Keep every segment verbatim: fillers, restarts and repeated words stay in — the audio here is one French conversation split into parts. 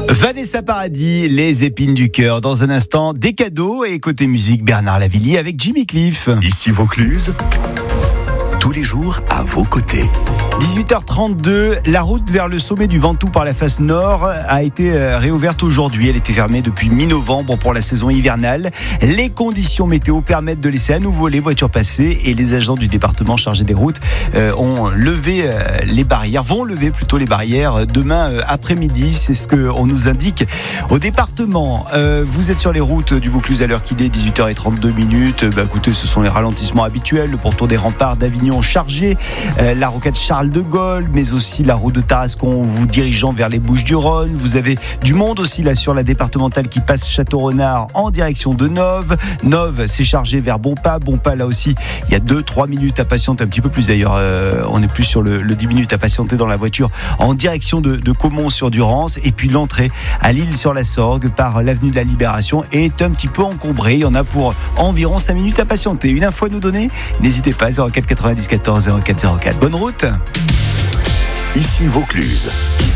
Vanessa Paradis, les épines du cœur. Dans un instant, des cadeaux et côté musique, Bernard Lavilliers avec Jimmy Cliff. Ici Vaucluse, tous les jours à vos côtés. dix-huit heures trente-deux, la route vers le sommet du Ventoux par la face nord a été réouverte aujourd'hui. Elle était fermée depuis mi-novembre pour la saison hivernale. Les conditions météo permettent de laisser à nouveau les voitures passer et les agents du département chargés des routes euh, ont levé euh, les barrières, vont lever plutôt les barrières demain euh, après-midi. C'est ce qu'on nous indique au département. Euh, vous êtes sur les routes du Vaucluse à l'heure qu'il est, dix-huit heures trente-deux minutes. Bah, écoutez, ce sont les ralentissements habituels. Le pourtour des remparts d'Avignon chargé, euh, la rocade Charles de Gaulle, mais aussi la route de Tarascon vous dirigeant vers les Bouches-du-Rhône. Vous avez du monde aussi là sur la départementale qui passe Château-Renard en direction de Nove. Nove, c'est chargé vers Bonpas. Bonpas, là aussi, il y a deux trois minutes à patienter, un petit peu plus d'ailleurs. Euh, on est plus sur le, le dix minutes à patienter dans la voiture en direction de, de Caumont-sur-Durance. Et puis l'entrée à l'Île-sur-la-Sorgue par l'avenue de la Libération est un petit peu encombrée. Il y en a pour environ cinq minutes à patienter. Une info à nous donner? N'hésitez pas, zéro quatre quatre-vingt-dix quatorze zéro quatre zéro quatre. Bonne route. Ici Vaucluse.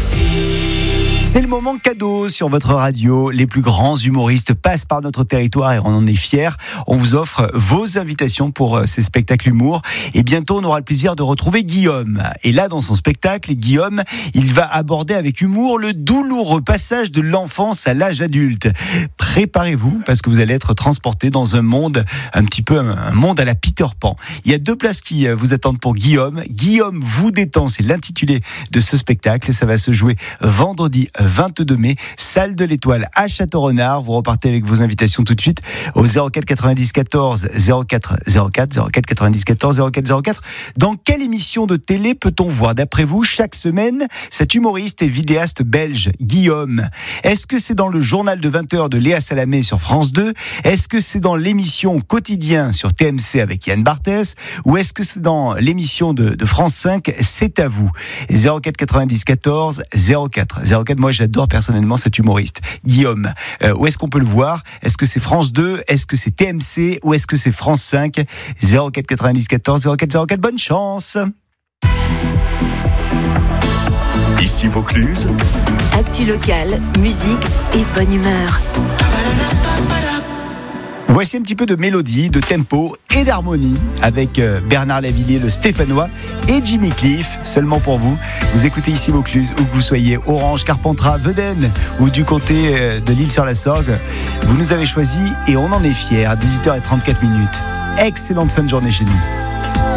C'est le moment cadeau sur votre radio. Les plus grands humoristes passent par notre territoire et on en est fiers. On vous offre vos invitations pour ces spectacles humour. Et bientôt, on aura le plaisir de retrouver Guillaume. Et là, dans son spectacle, Guillaume, il va aborder avec humour le douloureux passage de l'enfance à l'âge adulte. Préparez-vous parce que vous allez être transporté dans un monde, un petit peu un monde à la Peter Pan. Il y a deux places qui vous attendent pour Guillaume. Guillaume vous détend, c'est l'intitulé de ce spectacle. Ça va se jouer vendredi vingt-deux mai, salle de l'Étoile à Château-Renard. Vous repartez avec vos invitations tout de suite au zéro quatre quatre-vingt-dix quatorze zéro quatre zéro quatre, zéro quatre quatre-vingt-dix quatorze zéro quatre zéro quatre. Dans quelle émission de télé peut-on voir, d'après vous, chaque semaine, cet humoriste et vidéaste belge, Guillaume? Est-ce que c'est dans le journal de vingt heures de Léa Salamé sur France deux? Est-ce que c'est dans l'émission Quotidien sur T M C avec Yann Barthès? Ou est-ce que c'est dans l'émission de, de France cinq, C'est à vous? zéro quatre quatre-vingt-dix quatorze zéro quatre zéro quatre. Moi, j'adore personnellement cet humoriste, Guillaume. Euh, où est-ce qu'on peut le voir? Est-ce que c'est France deux? Est-ce que c'est T M C? Ou est-ce que c'est France cinq? zéro quatre quatre-vingt-dix quatorze zéro quatre zéro quatre. Bonne chance. Ici Vaucluse. Actu locale, musique et bonne humeur. Voici un petit peu de mélodie, de tempo et d'harmonie avec Bernard Lavilliers, le Stéphanois, et Jimmy Cliff, seulement pour vous. Vous écoutez Ici Vaucluse, où que vous soyez, Orange, Carpentras, Vedène ou du côté de l'Île-sur-la-Sorgue. Vous nous avez choisis et on en est fiers. dix-huit heures trente-quatre minutes. Excellente fin de journée chez nous.